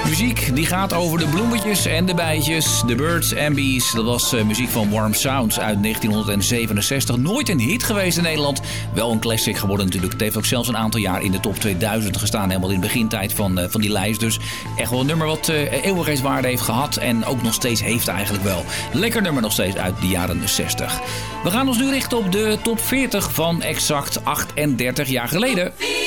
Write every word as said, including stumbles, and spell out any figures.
Muziek die gaat over de bloemetjes en de bijtjes. The Birds and Bees. Dat was uh, muziek van Warm Sounds uit negentien zevenenzestig. Nooit een hit geweest in Nederland. Wel een classic geworden natuurlijk. Het heeft ook zelfs een aantal jaar in de top tweeduizend gestaan. Helemaal in de begintijd van, uh, van die lijst. Dus echt wel een nummer wat uh, eeuwigheidswaarde heeft gehad. En ook nog steeds heeft eigenlijk wel. Lekker nummer nog steeds uit de jaren zestig. We gaan ons nu richten op de top veertig van exact achtendertig jaar geleden.